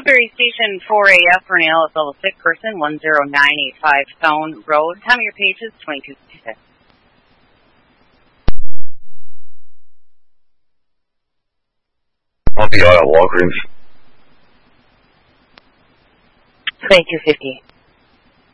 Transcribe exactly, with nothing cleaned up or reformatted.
Sudbury Station four A F for an A L S level six person, one zero nine eight five Stone Road. Time of your page is twenty-two fifty-six. I'll be out at Walgreens. twenty-two fifty.